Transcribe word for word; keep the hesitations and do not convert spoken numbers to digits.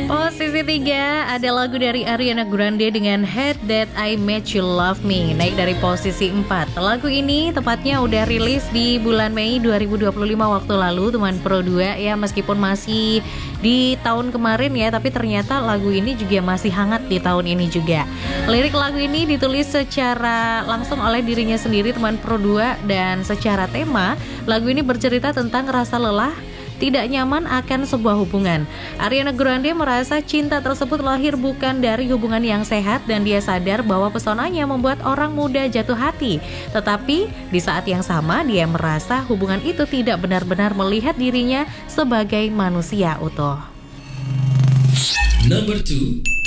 Posisi tiga ada lagu dari Ariana Grande dengan Hate That I Made You Love Me, naik dari posisi empat. Lagu ini tepatnya udah rilis di bulan Mei dua ribu dua puluh lima waktu lalu, teman Pro dua ya. Meskipun masih di tahun kemarin ya, tapi ternyata lagu ini juga masih hangat di tahun ini juga. Lirik lagu ini ditulis secara langsung oleh dirinya sendiri, teman Pro dua, dan secara tema lagu ini bercerita tentang rasa lelah, tidak nyaman akan sebuah hubungan. Ariana Grande merasa cinta tersebut lahir bukan dari hubungan yang sehat, dan dia sadar bahwa pesonanya membuat orang muda jatuh hati. Tetapi di saat yang sama dia merasa hubungan itu tidak benar-benar melihat dirinya sebagai manusia utuh. Number two.